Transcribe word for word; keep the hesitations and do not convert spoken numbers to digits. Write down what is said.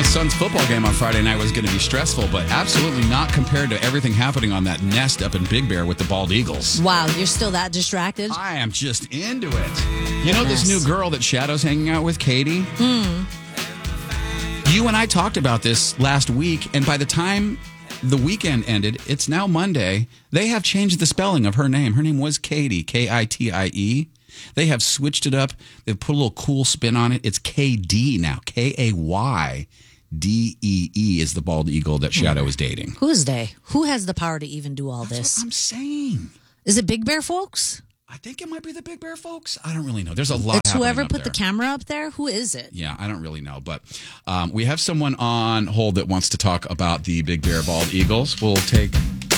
son's football game on Friday night was going to be stressful, but absolutely not compared to everything happening on that nest up in Big Bear with the bald eagles. Wow, you're still that distracted? I am just into it. You know this new girl that Shadow's hanging out with, Katie? Mm. You and I talked about this last week, and by the time the weekend ended, it's now Monday. They have changed the spelling of her name. Her name was Katie, K I T I E. They have switched it up. They've put a little cool spin on it. It's K D now, K A Y D E E is the bald eagle that Shadow is dating. Who is they? Who has the power to even do all That's this? what I'm saying. Is it Big Bear folks? I think it might be the Big Bear folks. I don't really know. There's a lot It's whoever happening up put there. the camera up there? Who is it? Yeah, I don't really know. But um, we have someone on hold that wants to talk about the Big Bear bald eagles. We'll take